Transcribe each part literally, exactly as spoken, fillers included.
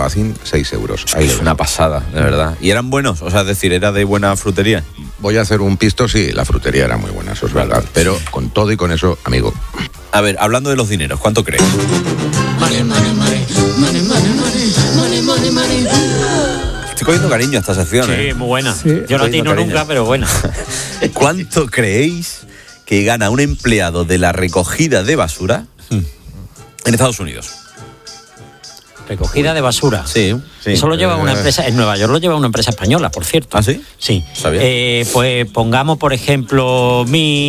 fácil, seis euros. Es, que es una pasada, de verdad. ¿Y eran buenos? O sea, es decir, ¿era de buena frutería? Voy a hacer un pisto, sí, la frutería era muy buena, eso es vale. verdad. Pero con todo y con eso, amigo. A ver, hablando de los dineros, ¿cuánto crees? Money, money, money, money, money, money, money, money, money. Estoy cogiendo cariño a esta sección, Sí, ¿eh? muy buena. Sí. Yo no atino nunca, pero buena. ¿Cuánto creéis que gana un empleado de la recogida de basura en Estados Unidos? Recogida de basura. Sí, sí. Eso lo lleva una empresa, en Nueva York lo lleva una empresa española, por cierto. ¿Ah, sí? Sí. ¿Sabía? Eh, pues pongamos, por ejemplo,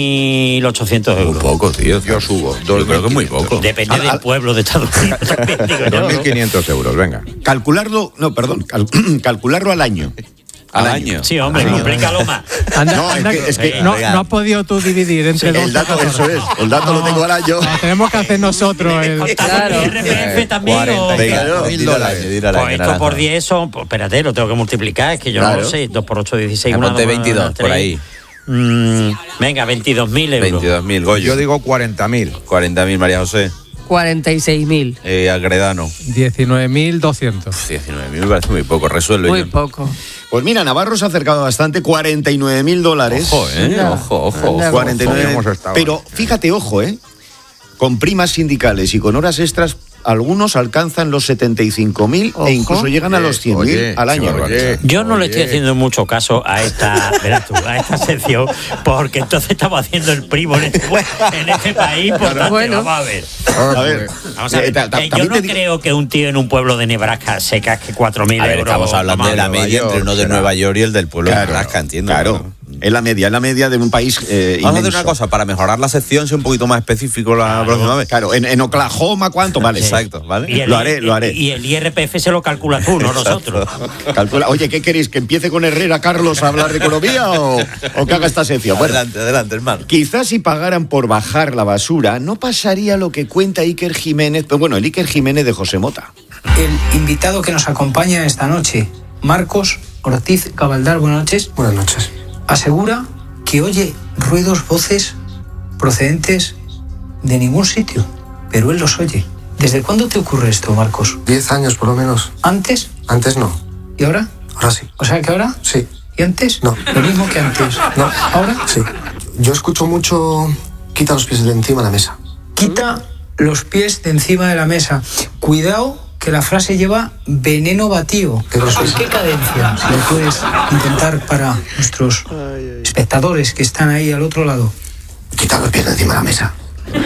mil ochocientos euros. Muy poco, tío. Yo subo. Yo creo que es muy poco. Depende Al- del al- pueblo de Estados Unidos también, digo yo, dos mil ¿no? quinientos euros, venga. Calcularlo, no, perdón, cal- calcularlo al año. Al año. Sí, hombre, complícalo más. Anda, No, es anda, que- es que- no, no has podido tú dividir entre dos. El dato, eso es, el dato lo tengo al año. No, tenemos que hacer nosotros el... ¿Contamos el I R P F también o...? Venga, Claro. mil dólares. Mil Pues dólares. esto por diez son... Pues espérate, lo tengo que multiplicar, es que yo no Claro. lo sé. dos por ocho, dieciséis. Ponte una, dos, veintidós, una, por tres. ahí. Mm, venga, veintidós mil euros. veintidós mil, Goyo. Yo digo cuarenta mil. cuarenta mil, María José. cuarenta y seis mil. Eh, Agredano. diecinueve mil doscientos. diecinueve mil me parece muy poco. Resuelve. Muy John. poco. Pues mira, Navarro se ha acercado bastante, cuarenta y nueve mil dólares. Ojo, eh. Anda. Ojo, ojo. Anda. ojo. cuarenta y nueve. Hemos estado. Pero fíjate, ojo, ¿eh? Con primas sindicales y con horas extras, algunos alcanzan los setenta y cinco mil Ojo. e incluso llegan a los cien mil Oye, al año. oye. Yo no le Oye. estoy haciendo mucho caso a esta, verás tú, a esta sección, porque entonces estamos haciendo el primo en este, en este país, por tanto, Bueno. vamos a ver. A ver, Vamos a ver. eh, ta- ta- Eh, yo también no te digo- creo que un tío en un pueblo de Nebraska se casque cuatro mil A ver, euros. estamos hablando Vamos de la a ver. media entre uno de será. Nueva York y el del pueblo de Claro, Nebraska, entiendo. Claro, ¿no? es la media, es la media de un país eh, Vamos a hacer inmenso. una cosa, para mejorar la sección, ser un poquito más específico la próxima vez. Claro, en, en Oklahoma, ¿cuánto vale? Exacto, ¿vale? Y el, Lo haré, lo haré. Y el I R P F se lo calcula tú, no nosotros. Calcula. Oye, ¿qué queréis? ¿Que empiece con Herrera Carlos a hablar de economía o, o que haga esta sección? Bueno, Adelante, adelante, hermano. quizás si pagaran por bajar la basura, no pasaría lo que cuenta Iker Jiménez, pero bueno, el Iker Jiménez de José Mota. El invitado que nos acompaña esta noche, Marcos Ortiz Cabaldar, buenas noches. Buenas noches. Asegura que oye ruidos, voces procedentes de ningún sitio, pero él los oye. ¿Desde cuándo te ocurre esto, Marcos? Diez años por lo menos. ¿Antes? Antes no. ¿Y ahora? Ahora sí. O sea que ahora. Sí. ¿Y antes? No. Lo mismo que antes. No. ¿Ahora? Sí. Yo escucho mucho... Quita los pies de encima de la mesa. Quita los pies de encima de la mesa. Cuidado que la frase lleva veneno batido. ¿Qué cosa es? ¿Qué cadencia? Si lo puedes intentar para nuestros espectadores que están ahí al otro lado. Quita los pies de encima de la mesa.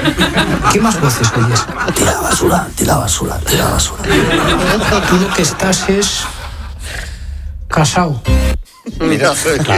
¿Qué más voces oyes? Tira la basura, tira la basura, tira la basura. Tú lo que estás es casado. Mira,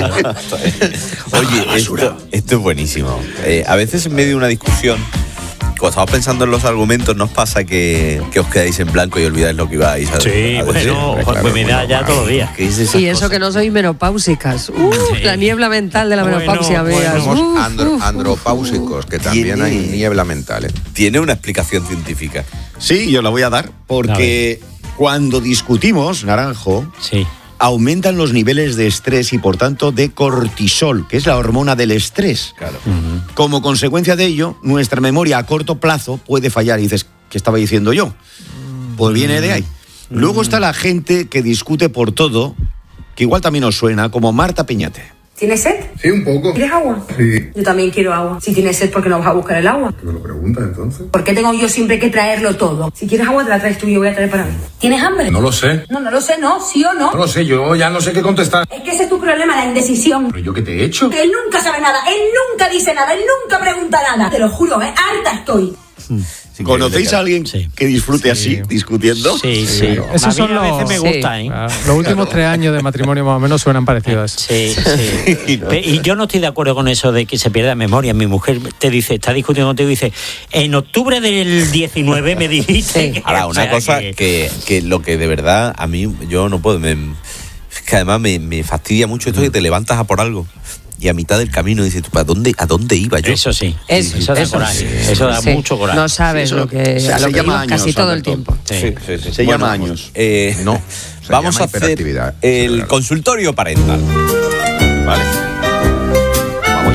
Oye, esto, esto es buenísimo. Eh, a veces en medio de una discusión, cuando estamos pensando en los argumentos, ¿nos pasa que, que os quedáis en blanco y olvidáis lo que ibais a, Sí, a decir? bueno, Claro, pues me da ya todos los días. ¿qué dices esas Y eso cosas? que no sois menopáusicas. Uh, Sí. La niebla mental de la Bueno, menopausia, bueno. amigas. Somos Uh, andro- uh, uh. andropáusicos, que también hay niebla mental, ¿eh? Tiene una explicación científica. sí, yo la voy a dar, porque cuando discutimos, Naranjo, Sí. aumentan los niveles de estrés y por tanto de cortisol, que es la hormona del estrés. Claro. Como consecuencia de ello, nuestra memoria a corto plazo puede fallar. Y dices, ¿qué estaba diciendo yo? Pues viene de ahí. Luego está la gente que discute por todo, que igual también os suena, como Marta Peñate. ¿Tienes sed? Sí, un poco. ¿Quieres agua? Sí. Yo también quiero agua. Si tienes sed, ¿por qué no vas a buscar el agua? ¿Me lo pregunta entonces? ¿Por qué tengo yo siempre que traerlo todo? Si quieres agua, te la traes tú y yo voy a traer para mí. ¿Tienes hambre? No lo sé. No, no lo sé, no, sí o no. No lo sé, yo ya no sé qué contestar. Es que ese es tu problema, la indecisión. ¿Pero yo qué te he hecho? Él nunca sabe nada, él nunca dice nada, él nunca pregunta nada. Te lo juro, ¿eh? Harta estoy. ¿Conocéis a alguien Sí. que disfrute así, discutiendo? Sí, sí. Esos A mí son a veces los- me Sí. gusta, ¿eh? Ah, Los últimos tres años de matrimonio más o menos suenan parecidos a eso. Sí, sí. Pe- Y yo no estoy de acuerdo con eso de que se pierda memoria. Mi mujer te dice, está discutiendo contigo y dice, en octubre del diecinueve me dijiste Sí. que... Ahora, o una sea, cosa que- que, que lo que de verdad a mí yo no puedo, me, es que además me, me fastidia mucho esto de que te levantas a por algo y a mitad del camino dices, ¿tú, ¿a dónde, a dónde iba yo? Eso sí, Eso, eso da eso coraje, sí. eso da Sí. mucho coraje. No sabes Sí, eso lo que, se- a lo se que llama ibas años, casi todo el Alberto. tiempo. Sí. Sí, sí, sí. Se Bueno, llama años. eh, No, se vamos llama a hacer hiperactividad. el Sí, claro. consultorio parental. Vale. Vamos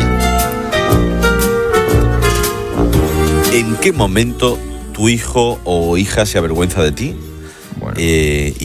ya. ¿En qué momento tu hijo o hija se avergüenza de ti? Bueno. Eh,